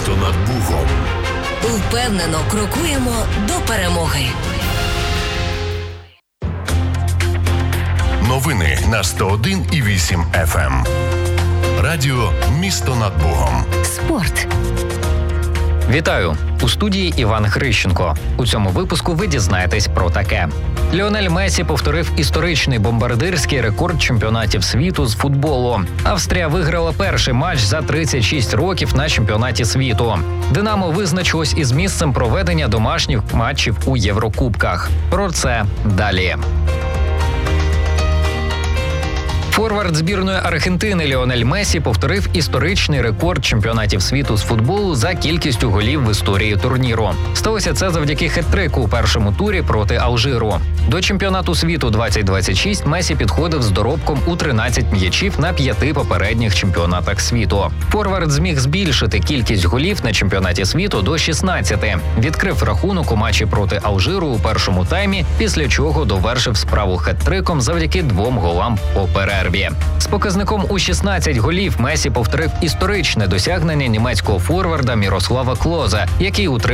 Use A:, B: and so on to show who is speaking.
A: Місто над Богом.
B: Впевнено крокуємо до перемоги.
A: Новини на 101,8 FM. Радіо «Місто над Богом».
B: Спорт.
C: Вітаю! У студії Іван Грищенко. У цьому випуску ви дізнаєтесь про таке. Ліонель Месі повторив історичний бомбардирський рекорд чемпіонатів світу з футболу. Австрія виграла перший матч за 36 років на чемпіонаті світу. «Динамо» визначилось із місцем проведення домашніх матчів у Єврокубках. Про це далі. Форвард збірної Аргентини Ліонель Месі повторив історичний рекорд чемпіонатів світу з футболу за кількістю голів в історії турніру. Сталося це завдяки хет-трику у першому турі проти Алжиру. До чемпіонату світу 2026 Месі підходив з доробком у 13 м'ячів на 5 попередніх чемпіонатах світу. Форвард зміг збільшити кількість голів на чемпіонаті світу до 16. Відкрив рахунок у матчі проти Алжиру у першому таймі, після чого довершив справу хет-триком завдяки 2 голам по перерві. З показником у 16 голів Месі повторив історичне досягнення німецького форварда Мірослава Клозе, який утримав